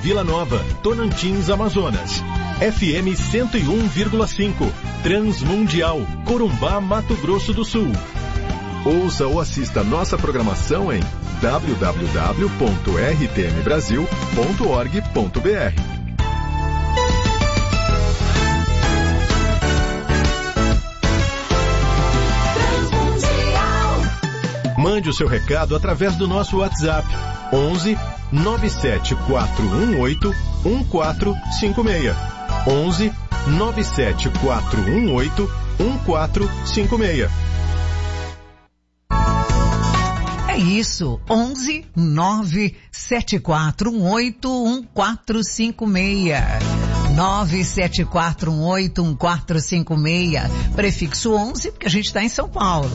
Vila Nova, Tonantins, Amazonas. FM 101,5, Transmundial, Corumbá, Mato Grosso do Sul. Ouça ou assista nossa programação em www.rtmbrasil.org.br. Mande o seu recado através do nosso WhatsApp 11 97418 1456. 11 97418 1456. É isso, 11 97418 1456. 974181456, prefixo 11, porque a gente está em São Paulo.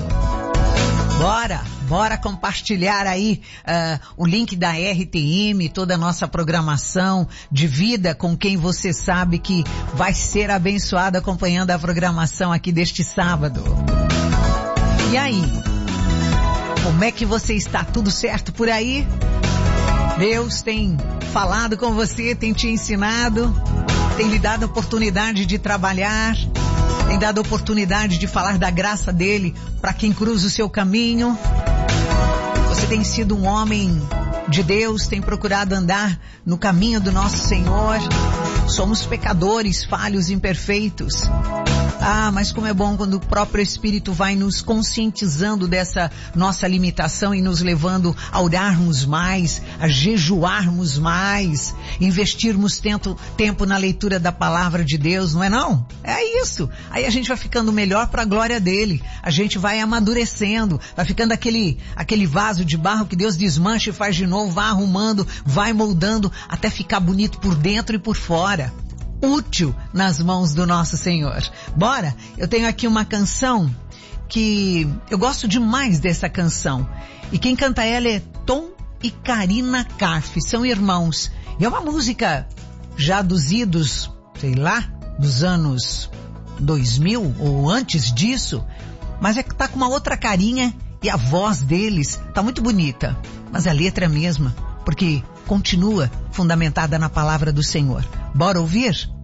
Bora compartilhar aí o link da RTM, toda a nossa programação de vida com quem você sabe que vai ser abençoado acompanhando a programação aqui deste sábado. E aí? Como é que você está? Tudo certo por aí? Deus tem falado com você, tem te ensinado, tem lhe dado a oportunidade de trabalhar, tem dado a oportunidade de falar da graça dele para quem cruza o seu caminho. Você tem sido um homem de Deus, tem procurado andar no caminho do nosso Senhor. Somos pecadores, falhos, imperfeitos. Mas como é bom quando o próprio Espírito vai nos conscientizando dessa nossa limitação e nos levando a orarmos mais, a jejuarmos mais, investirmos tempo na leitura da palavra de Deus, não é não? É isso. Aí a gente vai ficando melhor para a glória dele. A gente vai amadurecendo, vai ficando aquele vaso de barro que Deus desmancha e faz de novo, vai arrumando, vai moldando até ficar bonito por dentro e por fora. Útil nas mãos do nosso Senhor. Bora? Eu tenho aqui uma canção que eu gosto demais dessa canção. E quem canta ela é Tom e Karina Karf, são irmãos. E é uma música já dos idos, sei lá, dos anos 2000 ou antes disso, mas é que tá com uma outra carinha e a voz deles tá muito bonita. Mas a letra é a mesma, porque continua fundamentada na palavra do Senhor. Bora ouvir?